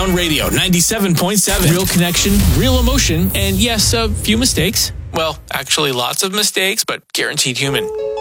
Sound Radio 97.7. Real connection, real emotion, and yes, a few mistakes. Well, actually lots of mistakes, but guaranteed human.